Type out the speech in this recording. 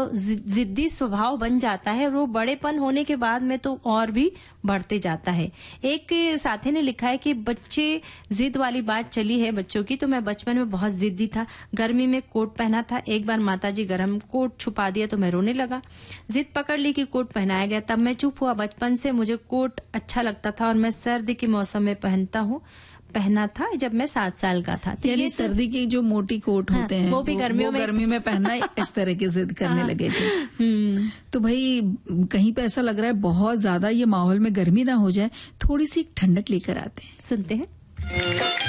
जिद्दी स्वभाव बन जाता है, वो बड़ेपन होने के बाद में तो और भी बढ़ते जाता है। एक साथी ने लिखा है कि बच्चे जिद वाली बात चली है बच्चों की, तो मैं बचपन में बहुत जिद्दी था। गर्मी में कोट पहना था, एक बार माताजी गर्म कोट छुपा दिया तो मैं रोने लगा। जिद पकड़ ली कि कोट पहनाया गया, तब मैं चुप हुआ। बचपन से मुझे कोट अच्छा लगता था और मैं सर्दी के मौसम में पहना था जब मैं 7 साल का था। तो यानी सर्दी के जो मोटी कोट होते हैं वो भी गर्मी में पहनना इस तरह की जिद करने लगे थे। तो भाई कहीं पे ऐसा लग रहा है बहुत ज्यादा ये माहौल में गर्मी ना हो जाए, थोड़ी सी ठंडक लेकर आते हैं, सुनते हैं।